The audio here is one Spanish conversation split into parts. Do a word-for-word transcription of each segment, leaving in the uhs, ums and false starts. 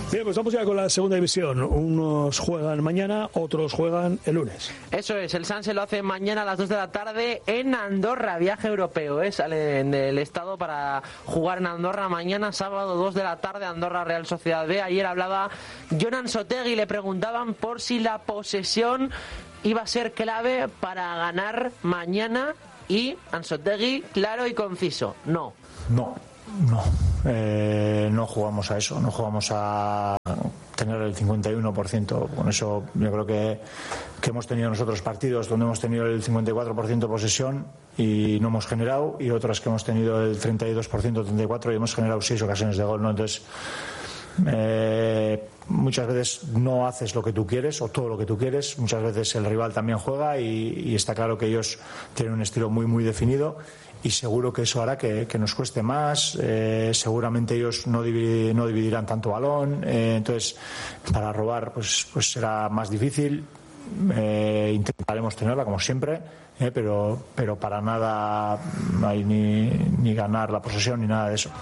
Bien, pues vamos ya con la segunda división. Unos juegan mañana, otros juegan el lunes. Eso es, el Sanse lo hace mañana a las dos de la tarde en Andorra, viaje europeo, ¿eh? Salen del estado para jugar en Andorra mañana, sábado dos de la tarde, Andorra Real Sociedad B. Ayer hablaba Jon Ansotegui y le preguntaban por si la posesión iba a ser clave para ganar mañana y Ansotegui, claro y conciso, no. No. No, eh, no jugamos a eso, no jugamos a tener el cincuenta y uno por ciento. Con eso yo creo que, que hemos tenido nosotros partidos donde hemos tenido el cincuenta y cuatro por ciento de posesión y no hemos generado, y otras que hemos tenido el treinta y dos por ciento, treinta y cuatro por ciento y hemos generado seis ocasiones de gol, ¿no? Entonces, eh, muchas veces no haces lo que tú quieres o todo lo que tú quieres, muchas veces el rival también juega y, y está claro que ellos tienen un estilo muy muy definido y seguro que eso hará que, que nos cueste más, eh, seguramente ellos no, dividir, no dividirán tanto balón, eh, entonces para robar pues, pues será más difícil, eh, intentaremos tenerla como siempre, eh, pero, pero para nada no hay ni, ni ganar la posesión ni nada de eso.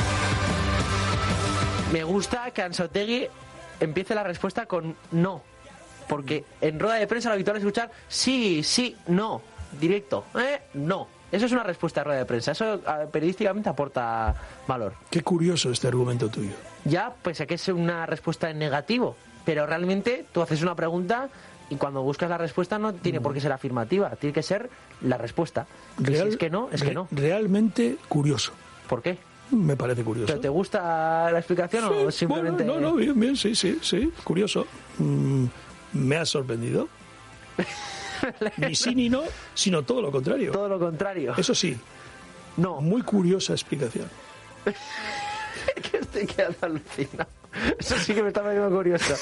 Me gusta que Ansotegui empiece la respuesta con no, porque en rueda de prensa lo habitual es escuchar sí, sí, no, directo, ¿eh? No. Eso es una respuesta de rueda de prensa, eso periodísticamente aporta valor. Qué curioso este argumento tuyo. Ya, pese a que es una respuesta en negativo, pero realmente tú haces una pregunta y cuando buscas la respuesta no tiene mm. por qué ser afirmativa, tiene que ser la respuesta. Real, si es que no, es re, que no. Realmente curioso. ¿Por qué? Me parece curioso. ¿Pero te gusta la explicación sí, o simplemente...? Bueno, no, no, bien, bien, sí, sí, sí, curioso. Mm, me ha sorprendido. Ni sí ni no, sino todo lo contrario. Todo lo contrario. Eso sí. No. Muy curiosa explicación. Que estoy quedando alucinado. Eso sí que me está pareciendo curioso.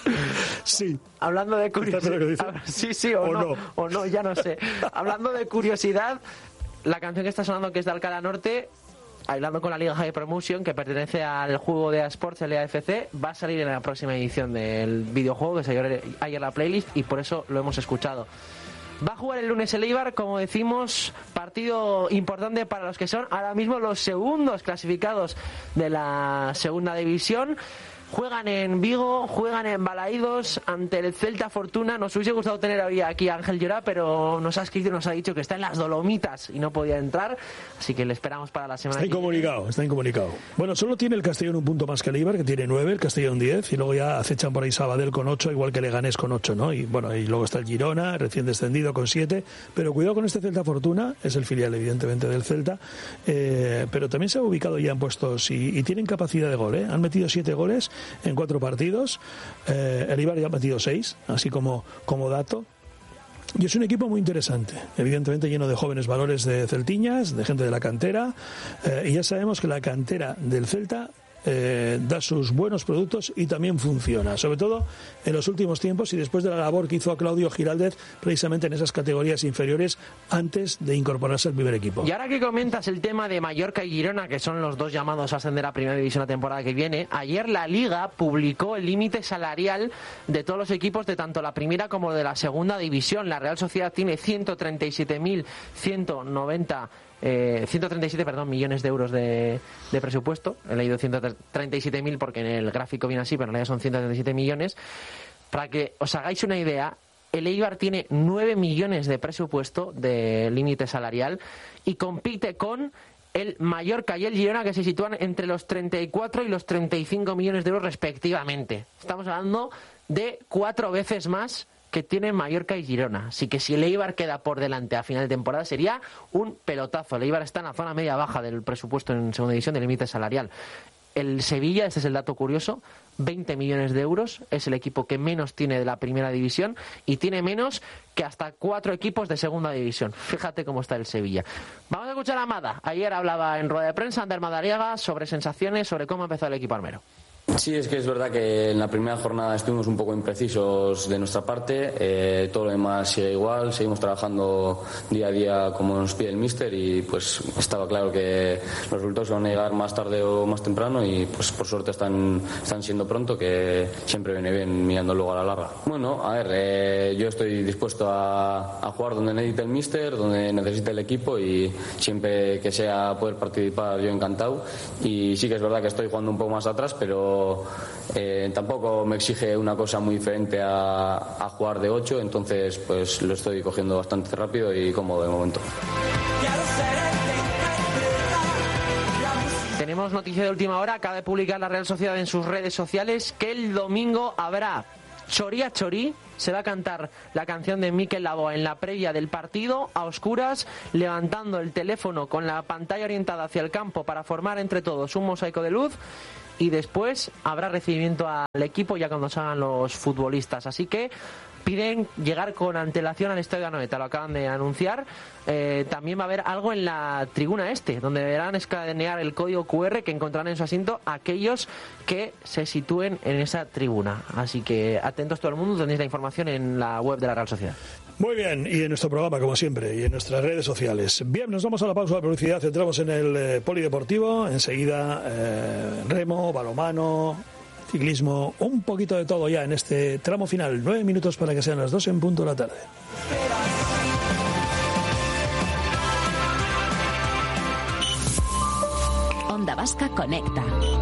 Sí. Hablando de curiosidad. Sí, sí, o, o no, no. O no, ya no sé. Hablando de curiosidad, la canción que está sonando, que es de Alcalá Norte, hablando con la Liga High Promotion, que pertenece al juego de eSports, el E A F C, va a salir en la próxima edición del videojuego, que salió ayer la playlist, y por eso lo hemos escuchado. Va a jugar el lunes el Eibar, como decimos, partido importante para los que son ahora mismo los segundos clasificados de la segunda división. Juegan en Vigo, juegan en Balaídos ante el Celta Fortuna. Nos hubiese gustado tener hoy aquí a Ángel Llorá, pero nos ha escrito y nos ha dicho que está en las Dolomitas y no podía entrar, así que le esperamos para la semana. Está incomunicado, está incomunicado. Bueno, solo tiene el Castellón un punto más que el Eibar, que tiene nueve, el Castellón diez, y luego ya acechan por ahí Sabadell con ocho, igual que Leganés con ocho, ¿no? Y bueno, y luego está el Girona, recién descendido, con siete, pero cuidado con este Celta Fortuna, es el filial evidentemente del Celta, eh, pero también se ha ubicado ya en puestos y, y tienen capacidad de gol, ¿eh? Han metido siete goles en cuatro partidos, eh, el Eibar ya ha metido seis, así como, como dato. Y es un equipo muy interesante, evidentemente lleno de jóvenes valores de celtiñas, de gente de la cantera, eh, y ya sabemos que la cantera del Celta eh, da sus buenos productos y también funciona, sobre todo en los últimos tiempos y después de la labor que hizo Claudio Giraldez precisamente en esas categorías inferiores antes de incorporarse al primer equipo. Y ahora que comentas el tema de Mallorca y Girona, que son los dos llamados a ascender a primera división la temporada que viene, ayer la Liga publicó el límite salarial de todos los equipos de tanto la primera como de la segunda división. La Real Sociedad tiene ciento treinta y siete mil ciento noventa Eh, ciento treinta y siete perdón, millones de euros de, de presupuesto. He leído ciento treinta y siete mil porque en el gráfico viene así, pero en realidad son ciento treinta y siete millones. Para que os hagáis una idea, el Eibar tiene nueve millones de presupuesto de límite salarial y compite con el Mallorca y el Girona, que se sitúan entre los treinta y cuatro y los treinta y cinco millones de euros respectivamente. Estamos hablando de cuatro veces más que tienen Mallorca y Girona. Así que si el Eibar queda por delante a final de temporada sería un pelotazo. El Eibar está en la zona media baja del presupuesto en segunda división del límite salarial. El Sevilla, este es el dato curioso, veinte millones de euros, es el equipo que menos tiene de la primera división y tiene menos que hasta cuatro equipos de segunda división. Fíjate cómo está el Sevilla. Vamos a escuchar a Amada. Ayer hablaba en rueda de prensa Ander Madariaga sobre sensaciones, sobre cómo empezó el equipo armero. Sí, es que es verdad que en la primera jornada estuvimos un poco imprecisos de nuestra parte, eh, todo lo demás sigue igual, seguimos trabajando día a día como nos pide el míster y pues estaba claro que los resultados iban a llegar más tarde o más temprano y pues por suerte están, están siendo pronto, que siempre viene bien mirando luego a la larga. Bueno, a ver, eh, yo estoy dispuesto a, a jugar donde necesite el míster, donde necesite el equipo y siempre que sea poder participar yo encantado, y sí que es verdad que estoy jugando un poco más atrás, pero pero eh, tampoco me exige una cosa muy diferente a, a jugar de ocho, entonces pues lo estoy cogiendo bastante rápido y cómodo de momento. Tenemos noticia de última hora, acaba de publicar la Real Sociedad en sus redes sociales que el domingo habrá Chorí a Chorí. Se va a cantar la canción de Mikel Laboa en la previa del partido, a oscuras, levantando el teléfono con la pantalla orientada hacia el campo para formar entre todos un mosaico de luz, y después habrá recibimiento al equipo ya cuando salgan los futbolistas. Así que piden llegar con antelación al Estadio Anoeta, lo acaban de anunciar. Eh, también va a haber algo en la tribuna este, donde deberán escanear el código cu erre que encontrarán en su asiento aquellos que se sitúen en esa tribuna. Así que atentos todo el mundo, tenéis la información en la web de la Real Sociedad. Muy bien, y en nuestro programa, como siempre, y en nuestras redes sociales. Bien, nos vamos a la pausa de publicidad, entramos en el eh, polideportivo, enseguida eh, remo, balonmano, ciclismo, un poquito de todo ya en este tramo final. Nueve minutos para que sean las dos en punto de la tarde. Onda Vasca conecta.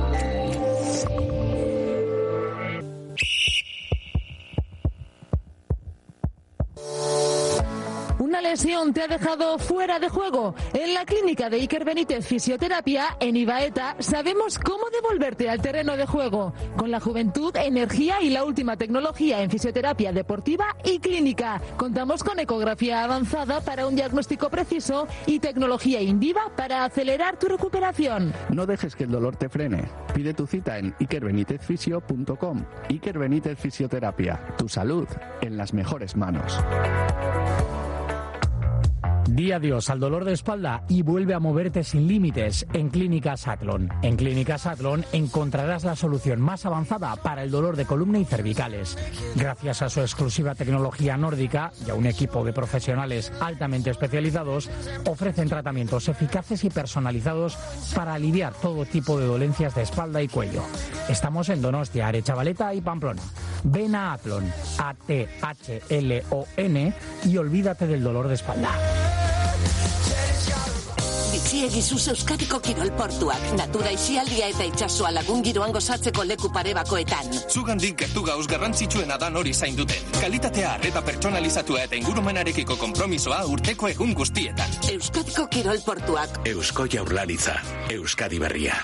¿Una lesión te ha dejado fuera de juego? En la clínica de Iker Benítez Fisioterapia, en Ibaeta, sabemos cómo devolverte al terreno de juego. Con la juventud, energía y la última tecnología en fisioterapia deportiva y clínica. Contamos con ecografía avanzada para un diagnóstico preciso y tecnología Indiva para acelerar tu recuperación. No dejes que el dolor te frene. Pide tu cita en iker benítez fisio punto com. Iker Benítez Fisioterapia. Tu salud en las mejores manos. Di adiós al dolor de espalda y vuelve a moverte sin límites en Clínicas Atlon. En Clínicas Atlon encontrarás la solución más avanzada para el dolor de columna y cervicales. Gracias a su exclusiva tecnología nórdica y a un equipo de profesionales altamente especializados, ofrecen tratamientos eficaces y personalizados para aliviar todo tipo de dolencias de espalda y cuello. Estamos en Donostia, Arechavaleta y Pamplona. Ven a Atlon, A T H L O N, y olvídate del dolor de espalda. Biziegizuz Euskadiko kirol portuak, natura isialdia eta itsasoa lagun giroan gozatzeko leku parebakoetan. Zugandik gertu gauz garrantzitsuena da nori zain duten. Kalitatea, arreta pertsonalizatua eta ingurumenarekiko konpromisoa urteko egun guztietan. Euskadiko kirol portuak. Eusko Jaurlaritza, Euskadi berria.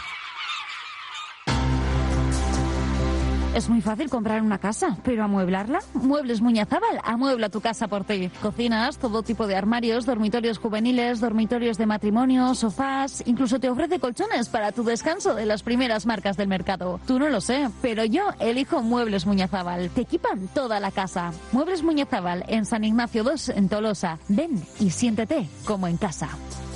Es muy fácil comprar una casa, pero amueblarla. Muebles Muñazábal amuebla tu casa por ti. Cocinas, todo tipo de armarios, dormitorios juveniles, dormitorios de matrimonio, sofás. Incluso te ofrece colchones para tu descanso de las primeras marcas del mercado. Tú no lo sé, pero yo elijo Muebles Muñazábal. Te equipan toda la casa. Muebles Muñazábal en San Ignacio dos en Tolosa. Ven y siéntete como en casa.